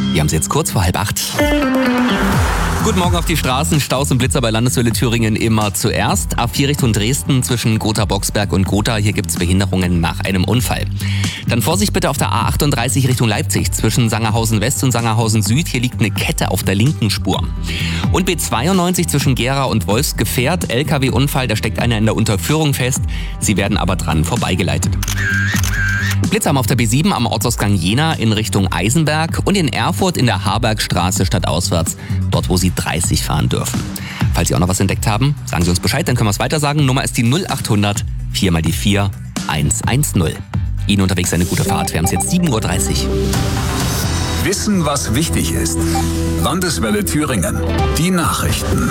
Wir haben es jetzt kurz vor 7:30. Guten Morgen auf die Straßen. Staus und Blitzer bei Landeswelle Thüringen immer zuerst. A4 Richtung Dresden zwischen Gotha-Boxberg und Gotha. Hier gibt es Behinderungen nach einem Unfall. Dann Vorsicht bitte auf der A38 Richtung Leipzig zwischen Sangerhausen West und Sangerhausen Süd. Hier liegt eine Kette auf der linken Spur. Und B92 zwischen Gera und Wolfsgefährt. LKW-Unfall, da steckt einer in der Unterführung fest. Sie werden aber dran vorbeigeleitet. Blitzer auf der B7 am Ortsausgang Jena in Richtung Eisenberg und in Erfurt in der Harbergstraße stadtauswärts, dort wo Sie 30 fahren dürfen. Falls Sie auch noch was entdeckt haben, sagen Sie uns Bescheid, dann können wir es weiter sagen. Nummer ist die 0800 4 mal die 4 110. Ihnen unterwegs eine gute Fahrt. Wir haben es jetzt 7:30 Uhr. Wissen, was wichtig ist. Landeswelle Thüringen. Die Nachrichten.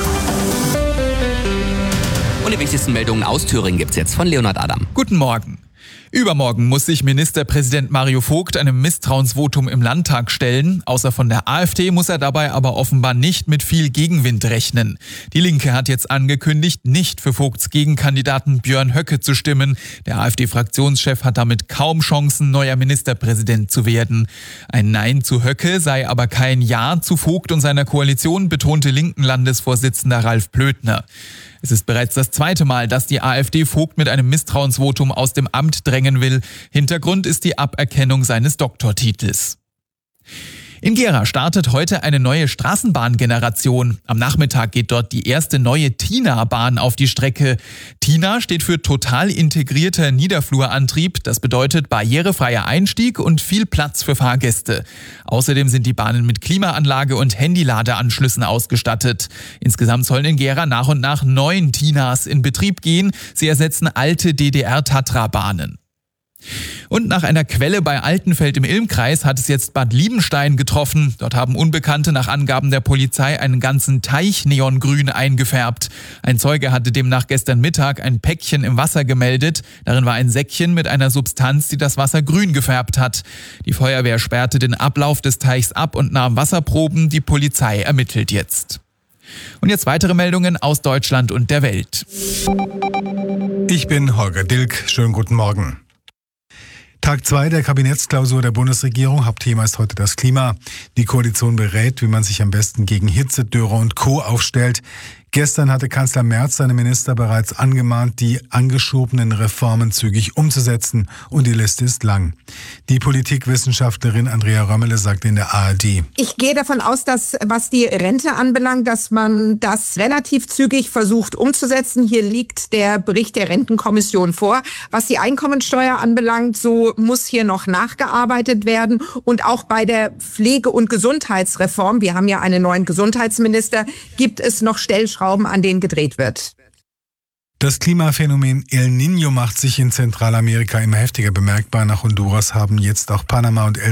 Und die wichtigsten Meldungen aus Thüringen gibt's jetzt von Leonhard Adam. Guten Morgen. Übermorgen muss sich Ministerpräsident Mario Vogt einem Misstrauensvotum im Landtag stellen. Außer von der AfD muss er dabei aber offenbar nicht mit viel Gegenwind rechnen. Die Linke hat jetzt angekündigt, nicht für Vogts Gegenkandidaten Björn Höcke zu stimmen. Der AfD-Fraktionschef hat damit kaum Chancen, neuer Ministerpräsident zu werden. Ein Nein zu Höcke sei aber kein Ja zu Vogt und seiner Koalition, betonte linken Landesvorsitzender Ralf Plötner. Es ist bereits das zweite Mal, dass die AfD Vogt mit einem Misstrauensvotum aus dem Amt drängen will. Hintergrund ist die Aberkennung seines Doktortitels. In Gera startet heute eine neue Straßenbahngeneration. Am Nachmittag geht dort die erste neue TINA-Bahn auf die Strecke. TINA steht für total integrierter Niederflurantrieb. Das bedeutet barrierefreier Einstieg und viel Platz für Fahrgäste. Außerdem sind die Bahnen mit Klimaanlage und Handyladeanschlüssen ausgestattet. Insgesamt sollen in Gera nach und nach 9 TINAs in Betrieb gehen. Sie ersetzen alte DDR-Tatra-Bahnen. Und nach einer Quelle bei Altenfeld im Ilmkreis hat es jetzt Bad Liebenstein getroffen. Dort haben Unbekannte nach Angaben der Polizei einen ganzen Teich neongrün eingefärbt. Ein Zeuge hatte demnach gestern Mittag ein Päckchen im Wasser gemeldet. Darin war ein Säckchen mit einer Substanz, die das Wasser grün gefärbt hat. Die Feuerwehr sperrte den Ablauf des Teichs ab und nahm Wasserproben. Die Polizei ermittelt jetzt. Und jetzt weitere Meldungen aus Deutschland und der Welt. Ich bin Holger Dilk. Schönen guten Morgen. Tag 2 der Kabinettsklausur der Bundesregierung. Hauptthema ist heute das Klima. Die Koalition berät, wie man sich am besten gegen Hitze, Dürre und Co. aufstellt. Gestern hatte Kanzler Merz seine Minister bereits angemahnt, die angeschobenen Reformen zügig umzusetzen. Und die Liste ist lang. Die Politikwissenschaftlerin Andrea Römmele sagt in der ARD: Ich gehe davon aus, dass, was die Rente anbelangt, dass man das relativ zügig versucht umzusetzen. Hier liegt der Bericht der Rentenkommission vor. Was die Einkommensteuer anbelangt, so muss hier noch nachgearbeitet werden. Und auch bei der Pflege- und Gesundheitsreform, wir haben ja einen neuen Gesundheitsminister, gibt es noch Stellschrauben, an denen gedreht wird. Das Klimaphänomen El Niño macht sich in Zentralamerika immer heftiger bemerkbar. Nach Honduras haben jetzt auch Panama und El